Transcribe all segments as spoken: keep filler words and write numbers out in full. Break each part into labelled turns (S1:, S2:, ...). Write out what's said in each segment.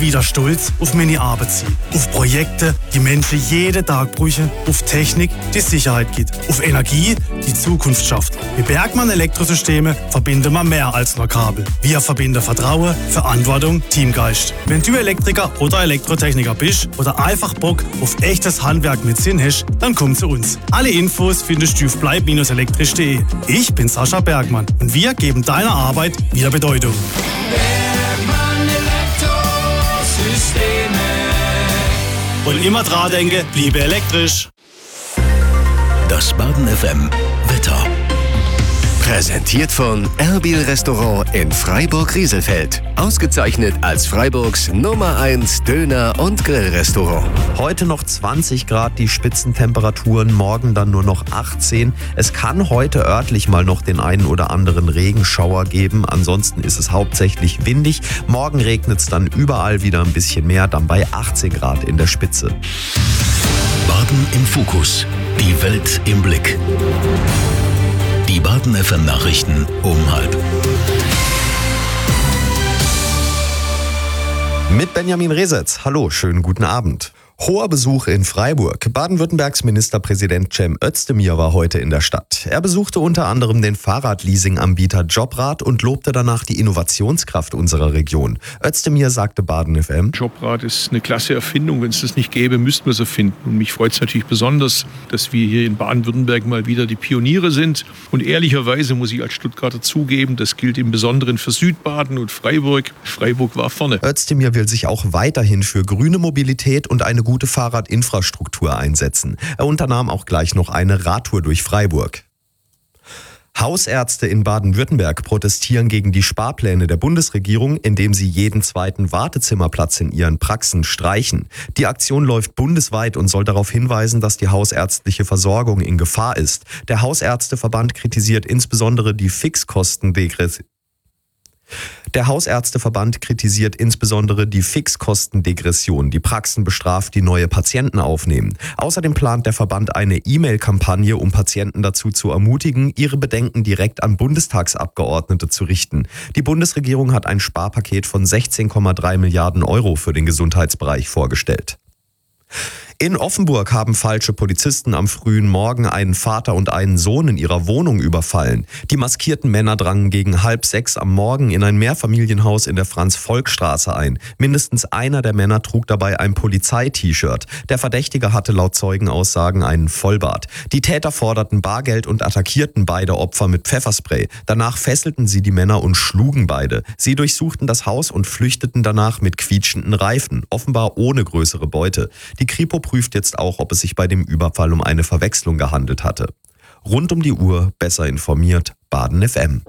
S1: wieder stolz auf meine Arbeit sein. Auf Projekte, die Menschen jeden Tag brauchen. Auf Technik, die Sicherheit gibt. Auf Energie, die Zukunft schafft. Mit Bergmann Elektrosysteme verbinden wir mehr als nur Kabel. Wir verbinden Vertrauen, Verantwortung, Teamgeist. Wenn du Elektriker oder Elektrotechniker bist oder einfach Bock auf echtes Handwerk mit Sinn hast, dann komm zu uns. Alle Infos findest du auf bleib elektrisch punkt de. Ich bin Sascha Bergmann und wir geben deiner Arbeit wieder Bedeutung.
S2: Bergmann Elektrosysteme.
S1: Und immer dran denke, bliebe elektrisch.
S3: Das Baden F M Wetter. Präsentiert von Erbil Restaurant in Freiburg-Rieselfeld. Ausgezeichnet als Freiburgs Nummer eins Döner- und Grillrestaurant.
S4: Heute noch zwanzig Grad die Spitzentemperaturen, morgen dann nur noch achtzehn. Es kann heute örtlich mal noch den einen oder anderen Regenschauer geben. Ansonsten ist es hauptsächlich windig. Morgen regnet es dann überall wieder ein bisschen mehr, dann bei achtzehn Grad in der Spitze.
S3: Baden im Fokus. Die Welt im Blick. Die Baden F M Nachrichten um halb.
S4: Mit Benjamin Resetz. Hallo, schönen guten Abend. Hoher Besuch in Freiburg. Baden-Württembergs Ministerpräsident Cem Özdemir war heute in der Stadt. Er besuchte unter anderem den Fahrradleasing-Anbieter Jobrad und lobte danach die Innovationskraft unserer Region. Özdemir sagte Baden F M:
S5: Jobrad ist eine klasse Erfindung. Wenn es das nicht gäbe, müssten wir es erfinden. Und mich freut es natürlich besonders, dass wir hier in Baden-Württemberg mal wieder die Pioniere sind. Und ehrlicherweise muss ich als Stuttgarter zugeben, das gilt im Besonderen für Südbaden und Freiburg. Freiburg war vorne.
S4: Özdemir will sich auch weiterhin für grüne Mobilität und eine gute Fahrradinfrastruktur einsetzen. Er unternahm auch gleich noch eine Radtour durch Freiburg. Hausärzte in Baden-Württemberg protestieren gegen die Sparpläne der Bundesregierung, indem sie jeden zweiten Wartezimmerplatz in ihren Praxen streichen. Die Aktion läuft bundesweit und soll darauf hinweisen, dass die hausärztliche Versorgung in Gefahr ist. Der Hausärzteverband kritisiert insbesondere die Fixkostendegression. Der Hausärzteverband kritisiert insbesondere die Fixkostendegression, die Praxen bestraft, die neue Patienten aufnehmen. Außerdem plant der Verband eine E-Mail-Kampagne, um Patienten dazu zu ermutigen, ihre Bedenken direkt an Bundestagsabgeordnete zu richten. Die Bundesregierung hat ein Sparpaket von sechzehn Komma drei Milliarden Euro für den Gesundheitsbereich vorgestellt. In Offenburg haben falsche Polizisten am frühen Morgen einen Vater und einen Sohn in ihrer Wohnung überfallen. Die maskierten Männer drangen gegen halb sechs am Morgen in ein Mehrfamilienhaus in der Franz-Volk-Straße ein. Mindestens einer der Männer trug dabei ein Polizei-T-Shirt. Der Verdächtige hatte laut Zeugenaussagen einen Vollbart. Die Täter forderten Bargeld und attackierten beide Opfer mit Pfefferspray. Danach fesselten sie die Männer und schlugen beide. Sie durchsuchten das Haus und flüchteten danach mit quietschenden Reifen, offenbar ohne größere Beute. Die Kripo prüft jetzt auch, ob es sich bei dem Überfall um eine Verwechslung gehandelt hatte. Rund um die Uhr besser informiert, Baden F M.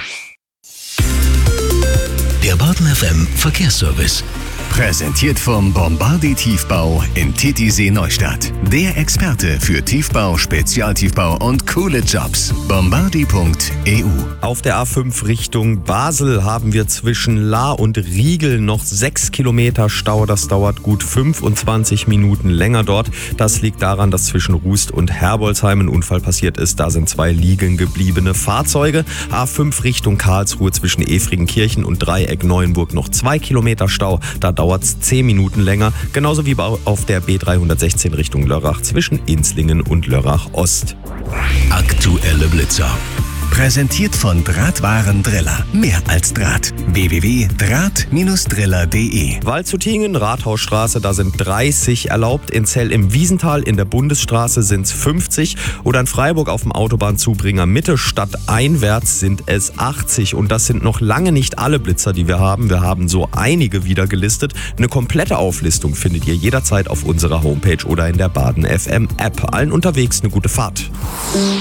S3: Der Baden F M Verkehrsservice. Präsentiert vom Bombardi Tiefbau in Titisee Neustadt. Der Experte für Tiefbau, Spezialtiefbau und coole Jobs. bombardi punkt e u.
S4: Auf der A fünf Richtung Basel haben wir zwischen Lahr und Riegel noch sechs Kilometer Stau. Das dauert gut fünfundzwanzig Minuten länger dort. Das liegt daran, dass zwischen Rust und Herbolzheim ein Unfall passiert ist. Da sind zwei liegen gebliebene Fahrzeuge. A fünf Richtung Karlsruhe zwischen Efringenkirchen und Dreieck Neuenburg noch zwei Kilometer Stau. Da dauert es zehn Minuten länger, genauso wie auf der B dreihundertsechzehn Richtung Lörrach zwischen Inzlingen und Lörrach Ost.
S3: Aktuelle Blitzer. Präsentiert von Drahtwaren Driller. Mehr als Draht. w w w punkt draht driller punkt de.
S4: Waldshutingen, Rathausstraße, da sind dreißig erlaubt. In Zell im Wiesental in der Bundesstraße sind es fünfzig. Oder in Freiburg auf dem Autobahnzubringer Mitte stadteinwärts sind es achtzig. Und das sind noch lange nicht alle Blitzer, die wir haben. Wir haben so einige wieder gelistet. Eine komplette Auflistung findet ihr jederzeit auf unserer Homepage oder in der Baden F M App. Allen unterwegs eine gute Fahrt.